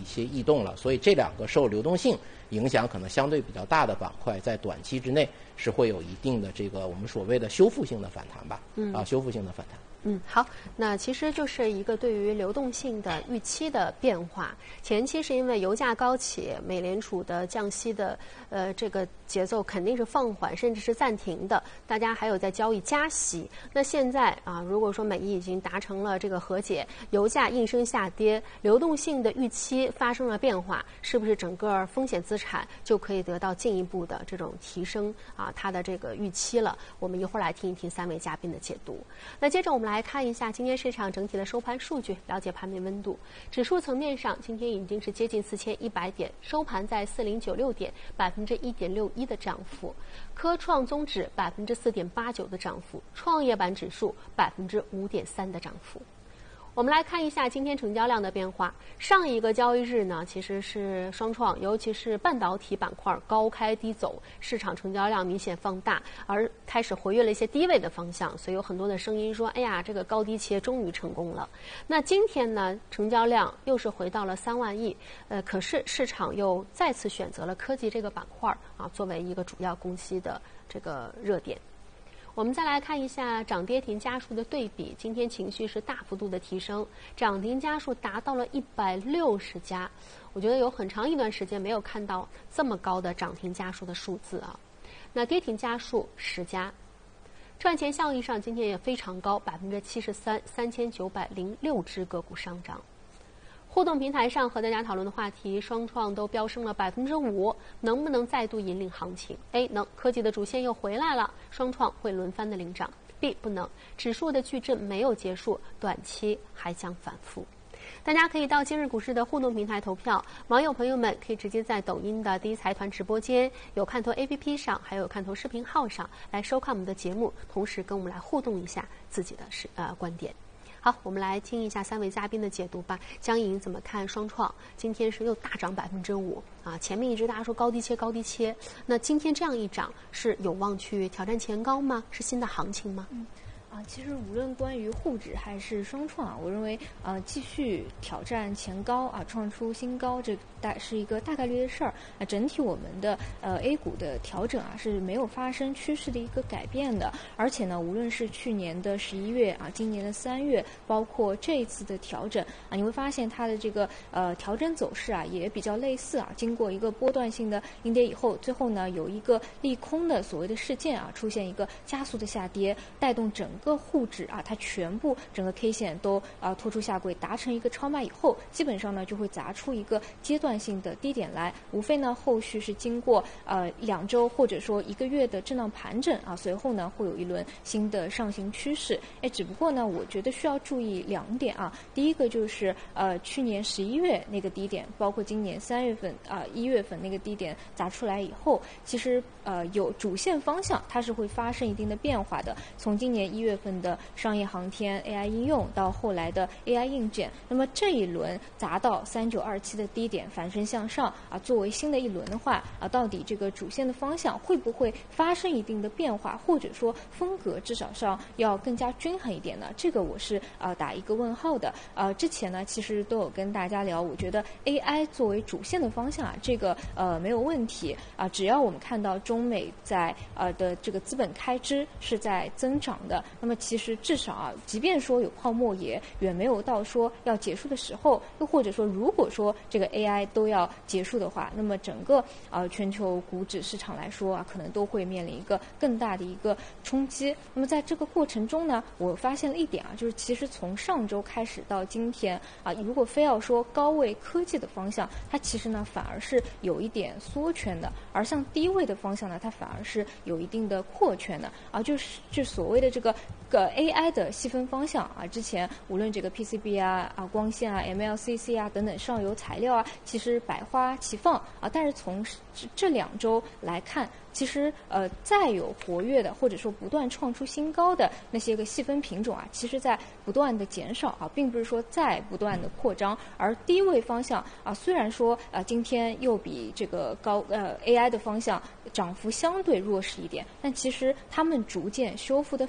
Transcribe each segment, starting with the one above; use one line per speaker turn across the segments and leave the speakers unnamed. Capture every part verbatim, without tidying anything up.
些异动了，所以这两个受流动性影响可能相对比较大的板块，在短期之内是会有一定的这个我们所谓的修复性的反弹吧，嗯啊，修复性的反弹。
嗯，好，那其实就是一个对于流动性的预期的变化。前期是因为油价高企，美联储的降息的呃这个节奏肯定是放缓，甚至是暂停的，大家还有在交易加息。那现在啊，如果说美伊已经达成了这个和解，油价应声下跌，流动性的预期发生了变化，是不是整个风险资产就可以得到进一步的这种提升啊？它的这个预期了。我们一会儿来听一听三位嘉宾的解读。那接着我们来。来看一下今天市场整体的收盘数据，了解盘面温度。指数层面上，今天已经是接近四千一百点，收盘在四零九六点，百分之一点六一的涨幅。科创综指百分之四点八九的涨幅，创业板指数百分之五点三的涨幅。我们来看一下今天成交量的变化。上一个交易日呢，其实是双创，尤其是半导体板块高开低走，市场成交量明显放大，而开始活跃了一些低位的方向，所以有很多的声音说，哎呀，这个高低切终于成功了。那今天呢，成交量又是回到了三万亿，呃，可是市场又再次选择了科技这个板块啊，作为一个主要供需的这个热点。我们再来看一下涨跌停家数的对比，今天情绪是大幅度的提升，涨停家数达到了一百六十家，我觉得有很长一段时间没有看到这么高的涨停家数的数字啊。那跌停家数十家，赚钱效益上今天也非常高，百分之七十三，三千九百零六只个股上涨。互动平台上和大家讨论的话题，双创都飙升了百分之五，能不能再度引领行情 ？A 能，科技的主线又回来了，双创会轮番的领涨。B 不能，指数的矩阵没有结束，短期还将反复。大家可以到今日股市的互动平台投票，网友朋友们可以直接在抖音的第一财团直播间、有看头 A P P 上，还有看头视频号上来收看我们的节目，同时跟我们来互动一下自己的是呃观点。好，我们来听一下三位嘉宾的解读吧。江莹怎么看双创？今天是又大涨百分之五啊！前面一直大家说高低切高低切，那今天这样一涨，是有望去挑战前高吗？是新的行情吗？
嗯啊，其实无论关于沪指还是双创啊，我认为呃继续挑战前高啊，创出新高，这大是一个大概率的事儿。啊，整体我们的呃 A 股的调整啊是没有发生趋势的一个改变的，而且呢，无论是去年的十一月啊，今年的三月，包括这一次的调整啊，你会发现它的这个呃调整走势啊也比较类似啊，经过一个波段性的阴跌以后，最后呢有一个利空的所谓的事件啊，出现一个加速的下跌，带动整个个沪指啊，它全部整个 K 线都啊拖出下轨，达成一个超卖以后，基本上呢就会砸出一个阶段性的低点来，无非呢后续是经过呃两周或者说一个月的震荡盘整啊，随后呢会有一轮新的上行趋势。哎，只不过呢，我觉得需要注意两点啊，第一个就是呃去年十一月那个低点，包括今年三月份啊一月份那个低点砸出来以后，其实呃有主线方向它是会发生一定的变化的，从今年一月份的商业航天 A I 应用到后来的 A I 硬件，那么这一轮砸到三九二七的低点反身向上啊，作为新的一轮的话啊，到底这个主线的方向会不会发生一定的变化，或者说风格至少上要更加均衡一点呢？这个我是啊、呃、打一个问号的。呃，之前呢其实都有跟大家聊，我觉得 A I 作为主线的方向啊，这个呃没有问题啊、呃，只要我们看到中美在呃的这个资本开支是在增长的，那么其实至少啊，即便说有泡沫，也远没有到说要结束的时候。又或者说，如果说这个 A I 都要结束的话，那么整个呃全球股指市场来说啊，可能都会面临一个更大的一个冲击。那么在这个过程中呢，我发现了一点啊，就是其实从上周开始到今天啊，如果非要说高位科技的方向，它其实呢反而是有一点缩圈的，而像低位的方向呢，它反而是有一定的扩圈的啊，就是就所谓的这个个 A I 的细分方向啊，之前无论这个 P C B 啊啊光线啊 M L C C 啊等等上游材料啊，其实百花齐放啊，但是从这这两周来看，其实呃再有活跃的或者说不断创出新高的那些个细分品种啊，其实在不断的减少啊，并不是说在不断的扩张。而低位方向啊，虽然说啊今天又比这个高呃 A I 的方向涨幅相对弱势一点，但其实它们逐渐修复的范围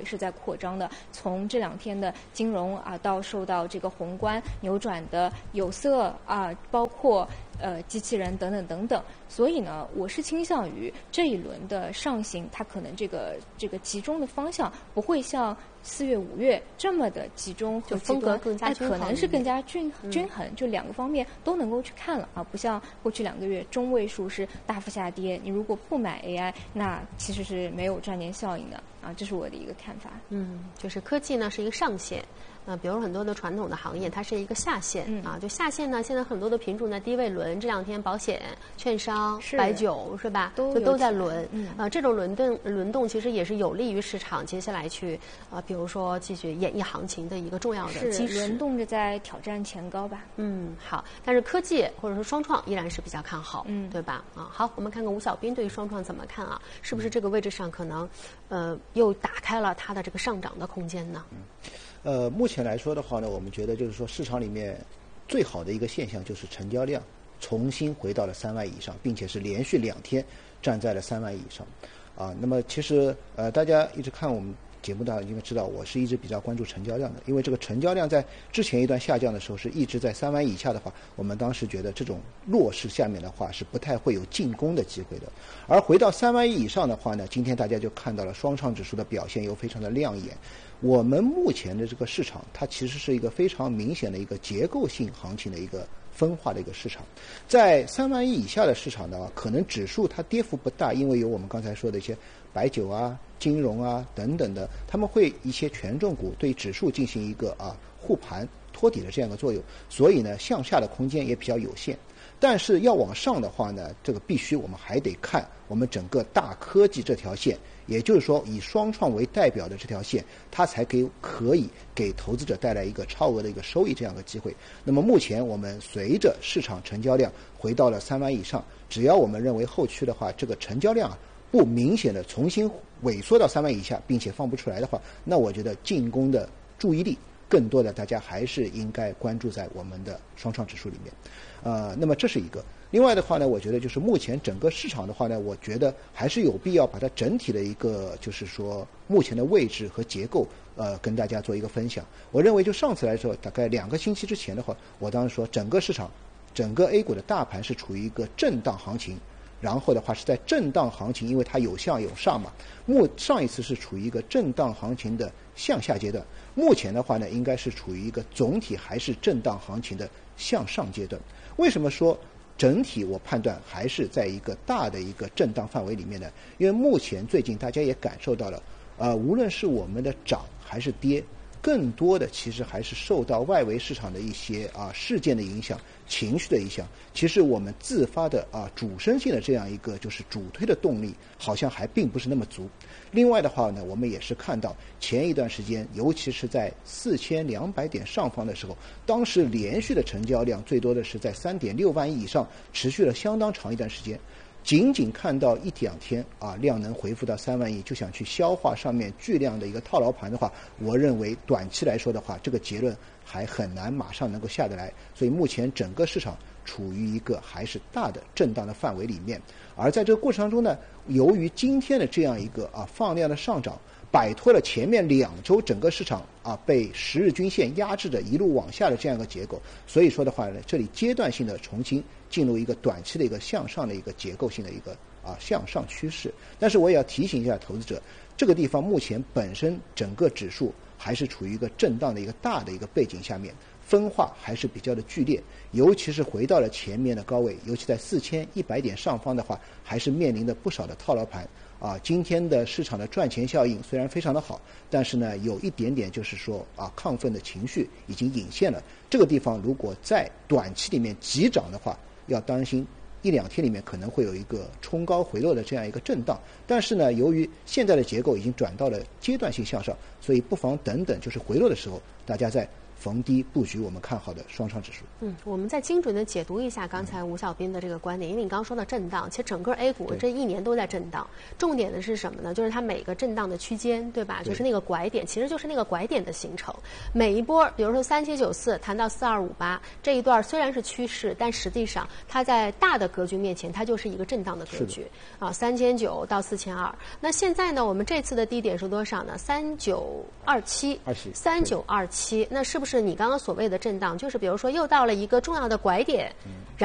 是在扩张的。从这两天的金融啊，到受到这个宏观扭转的有色啊，包括呃机器人等等等等。所以呢，我是倾向于这一轮的上行，它可能这个这个集中的方向不会像四月、五月这么的集中和
风格更加均衡，
可能是更加均均衡，就两个方面都能够去看了啊，不像过去两个月中位数是大幅下跌，你如果不买 A I， 那其实是没有赚钱效应的啊，这是我的一个看法。
嗯，就是科技呢是一个上限。呃，比如很多的传统的行业，它是一个下限、嗯、啊。就下限呢，现在很多的品种在低位轮，这两天保险、券商、白酒是吧，
都
就都在轮。
嗯，
啊，这种轮动轮动其实也是有利于市场接下来去啊、呃，比如说继续演绎行情的一个重要的基石。
轮动着在挑战前高吧。
嗯，好。但是科技或者说双创依然是比较看好，
嗯，
对吧？啊，好，我们看看吴小斌对于双创怎么看啊？是不是这个位置上可能呃又打开了它的这个上涨的空间呢？
嗯呃，目前来说的话呢，我们觉得就是说市场里面最好的一个现象就是成交量重新回到了三万以上，并且是连续两天站在了三万以上。啊，那么其实呃，大家一直看我们节目的应该知道，我是一直比较关注成交量的，因为这个成交量在之前一段下降的时候是一直在三万以下的话，我们当时觉得这种弱势下面的话是不太会有进攻的机会的。而回到三万亿以上的话呢，今天大家就看到了双创指数的表现又非常的亮眼。我们目前的这个市场，它其实是一个非常明显的一个结构性行情的一个分化的一个市场。在三万亿以下的市场呢，可能指数它跌幅不大，因为有我们刚才说的一些白酒啊、金融啊等等的，他们会一些权重股对指数进行一个啊护盘托底的这样一个作用，所以呢向下的空间也比较有限。但是要往上的话呢，这个必须我们还得看我们整个大科技这条线，也就是说以双创为代表的这条线，它才给可以给投资者带来一个超额的一个收益这样的机会。那么目前我们随着市场成交量回到了三万以上，只要我们认为后期的话这个成交量啊不明显的重新萎缩到三万以下，并且放不出来的话，那我觉得进攻的注意力更多的大家还是应该关注在我们的双创指数里面。呃，那么这是一个。另外的话呢，我觉得就是目前整个市场的话呢，我觉得还是有必要把它整体的一个就是说目前的位置和结构呃跟大家做一个分享。我认为就上次来说，大概两个星期之前的话，我当时说整个市场整个 A 股的大盘是处于一个震荡行情，然后的话是在震荡行情，因为它有向有上嘛。目上一次是处于一个震荡行情的向下阶段，目前的话呢，应该是处于一个总体还是震荡行情的向上阶段。为什么说整体我判断还是在一个大的一个震荡范围里面呢？因为目前最近大家也感受到了，呃，无论是我们的涨还是跌，更多的其实还是受到外围市场的一些啊事件的影响、情绪的影响。其实我们自发的啊主升性的这样一个就是主推的动力，好像还并不是那么足。另外的话呢，我们也是看到前一段时间，尤其是在四千两百点上方的时候，当时连续的成交量最多的是在三点六万亿以上，持续了相当长一段时间。仅仅看到一两天啊，量能回复到三万亿，就想去消化上面巨量的一个套牢盘的话，我认为短期来说的话，这个结论还很难马上能够下得来。所以目前整个市场处于一个还是大的震荡的范围里面。而在这个过程当中呢，由于今天的这样一个啊放量的上涨，摆脱了前面两周整个市场啊被十日均线压制着一路往下的这样一个结构，所以说的话呢，这里阶段性的重新进入一个短期的一个向上的一个结构性的一个啊向上趋势。但是我也要提醒一下投资者，这个地方目前本身整个指数还是处于一个震荡的一个大的一个背景下面，分化还是比较的剧烈，尤其是回到了前面的高位，尤其在四千一百点上方的话，还是面临的不少的套牢盘啊。今天的市场的赚钱效应虽然非常的好，但是呢，有一点点就是说啊，亢奋的情绪已经隐现了。这个地方如果在短期里面急涨的话，要担心一两天里面可能会有一个冲高回落的这样一个震荡。但是呢，由于现在的结构已经转到了阶段性向上，所以不妨等等，就是回落的时候，大家再逢低布局我们看好的双创指数。
嗯，我们再精准的解读一下刚才吴小斌的这个观点，因为你刚刚说到震荡，其实整个 A 股这一年都在震荡，重点的是什么呢？就是它每个震荡的区间，对吧？
对
就是那个拐点，其实就是那个拐点的形成。每一波，比如说三七九四谈到四二五八这一段虽然是趋势，但实际上它在大的格局面前，它就是一个震荡的格局啊，三千九到四千二。那现在呢，我们这次的低点是多少呢？三九二七，三九二七。那是不是你刚刚所谓的震荡，就是比如说又到了一个重要的拐点，